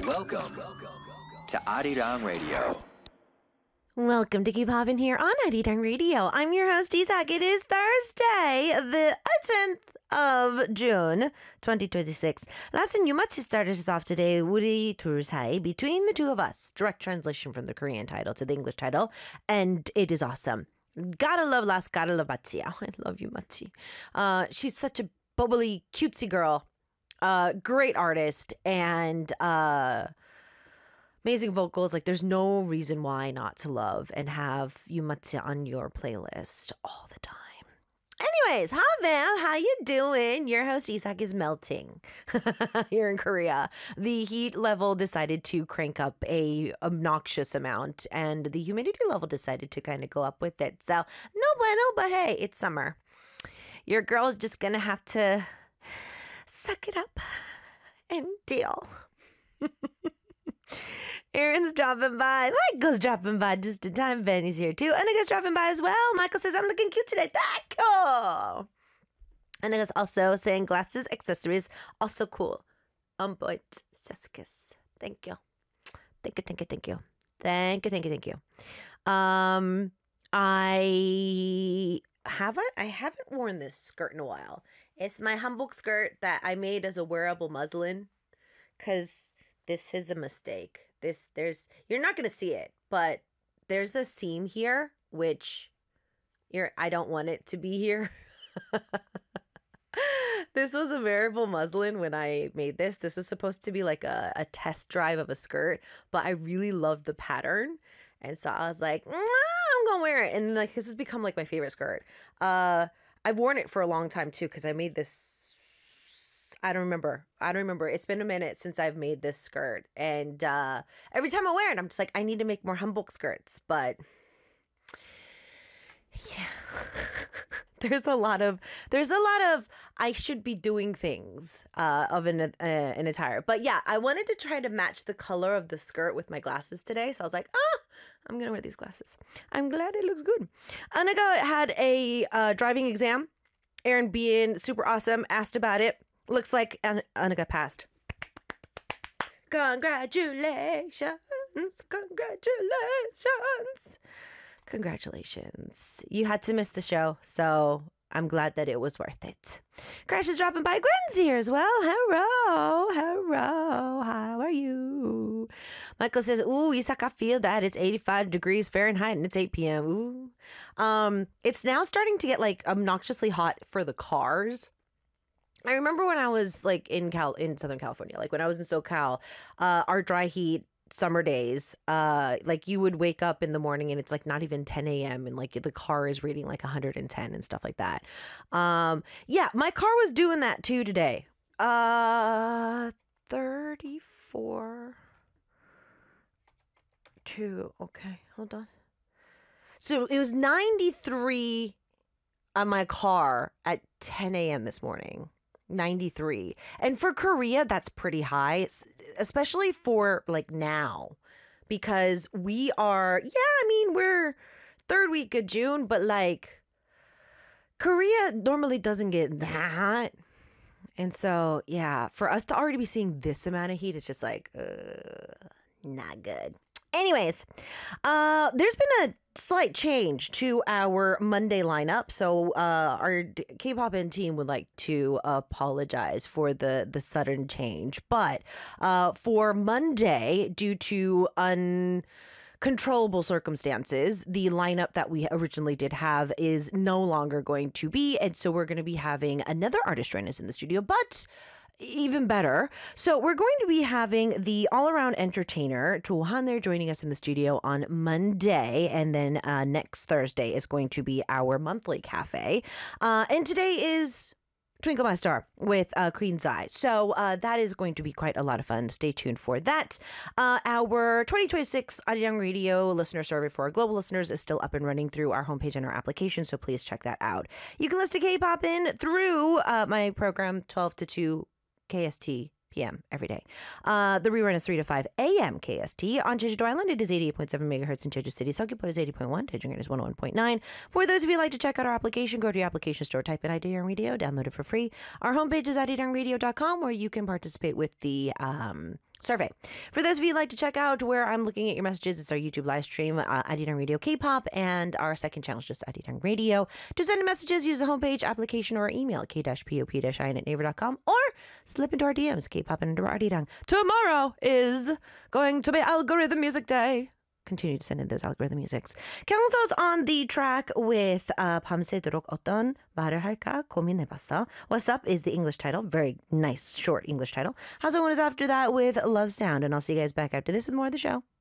Welcome to Arirang Radio. Welcome to Keep Hoppin' here on Arirang Radio. I'm your host, Isak. It is Thursday, the 10th of June, 2026. Last and Yumachi started us off today, 우리 둘 사이, between the two of us. Direct translation from the Korean title to the English title, and it is awesome. Gotta love Last, gotta love Machi. Oh, I love you, Machi. She's such a bubbly, cutesy girl. Great artist, and amazing vocals. Like, there's no reason why not to love and have Yumatsu on your playlist all the time. Anyways, hi Vam, how you doing? Your host Isak is melting here in Korea. The heat level decided to crank up a obnoxious amount, and the humidity level decided to kind of go up with it. So no bueno, but hey, it's summer. Your girl's just gonna have to suck it up and deal. Aaron's dropping by. Michael's dropping by just in time. Benny's here too. Annika's dropping by as well. Michael says, I'm looking cute today. Thank you. Annika's also saying glasses, accessories, also cool. On point. Seskus. Thank you. Thank you, thank you, thank you. Thank you, thank you, thank you. I haven't worn this skirt in a while. It's my hanbok skirt that I made as a wearable muslin, because this is a mistake. You're not going to see it, but there's a seam here, which I don't want it to be here. This was a wearable muslin when I made this. This is supposed to be like a test drive of a skirt, but I really loved the pattern. And so I was like, I'm going to wear it. And like, this has become like my favorite skirt. I've worn it for a long time too, because I made this. I don't remember. It's been a minute since I've made this skirt. And every time I wear it, I'm just like, I need to make more hanbok skirts. But yeah, there's a lot of I should be doing things of an attire. But yeah, I wanted to try to match the color of the skirt with my glasses today. So I was like, I'm going to wear these glasses. I'm glad it looks good. Annika had a driving exam. Aaron, being super awesome, asked about it. Looks like Annika passed. Congratulations. Congratulations. You had to miss the show, so I'm glad that it was worth it. Crash is dropping by. Gwen's here as well. Hello. How are you? Michael says, ooh, Isak, I feel that. It's 85 degrees Fahrenheit and it's 8 p.m. Ooh. It's now starting to get like obnoxiously hot for the cars. I remember when I was like in Southern California, like when I was in SoCal, our dry heat summer days, like you would wake up in the morning and it's like not even 10 a.m. and like the car is reading like 110 and stuff like that. Yeah, my car was doing that too today. 34 2. Okay, hold on. So it was 93 on my car at 10 a.m. this morning. 93. And for Korea, that's pretty high, especially for like now, because we're third week of June, but like Korea normally doesn't get that hot. And so, yeah, for us to already be seeing this amount of heat, it's just like, not good. Anyways, there's been a slight change to our Monday lineup. So our K-pop team would like to apologize for the sudden change. But for Monday, due to uncontrollable circumstances, the lineup that we originally did have is no longer going to be. And so we're going to be having another artist join us in the studio, but even better. So we're going to be having the all-around entertainer Cho Han-er joining us in the studio on Monday, and then next Thursday is going to be our monthly cafe. And today is Twinkle My Star with Queen's Eye. So that is going to be quite a lot of fun. Stay tuned for that. Our 2026 Arirang Radio listener survey for our global listeners is still up and running through our homepage and our application, so please check that out. You can listen to K-pop through my program 12 to 2 KST p.m. every day. The rerun is 3 to 5 a.m. KST. On Jeju-do Island, it is 88.7 megahertz in Jeju City. Seogwipo is 80.1. Daejeon is 101.9. For those of you who like to check out our application, go to your application store, type in Arirang Radio, download it for free. Our homepage is arirangradio.com, where you can participate with the survey. For those of you who'd like to check out where I'm looking at your messages, it's our YouTube live stream, Arirang Radio K-pop, and our second channel is just Arirang Radio. To send messages, use the homepage, application, or email, k-pop-in@naver.com, or slip into our DMs, K-pop and Arirang. Tomorrow is going to be Algorithm Music Day. Continue to send in those algorithm musics. Kyungso's on the track with 밤새도록 어떤 말을 할까 고민해봤어. What's Up is the English title. Very nice, short English title. Haseon is after that with Love Sound. And I'll see you guys back after this with more of the show.